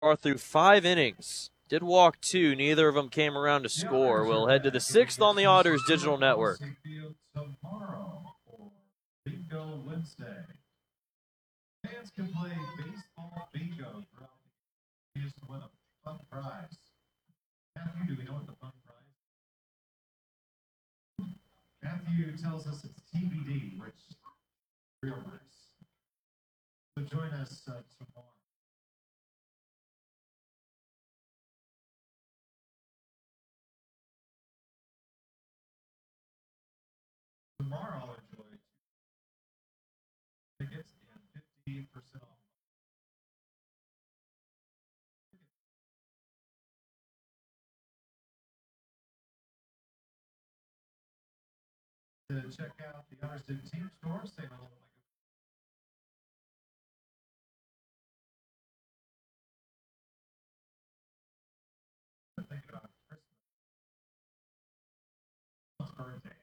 Through 5 innings. Did walk 2. Neither of them came around to score. We'll head to the 6th on the Otters Digital Network. Tomorrow for Bingo Wednesday. Fans can play baseball bingo throughout the years to win a fun prize. Matthew, do we know what the fun prize is? Matthew tells us it's TBD, which is real nice. So join us tomorrow. Tomorrow I'll enjoy tickets and 50% off. To check out the Understood Team Store, say hello to my good thinking about Christmas. Birthday.